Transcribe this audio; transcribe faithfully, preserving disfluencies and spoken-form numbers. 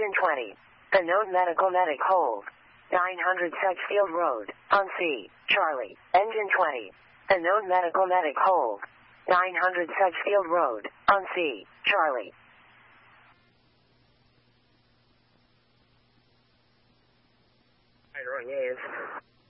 Engine twenty. The Node Medical Medic hold. nine hundred Sedgefield Road, on C, Charlie. Engine twenty. The Node Medical Medic hold. nine hundred Sedgefield Road, on C, Charlie. Right, wrong, yes.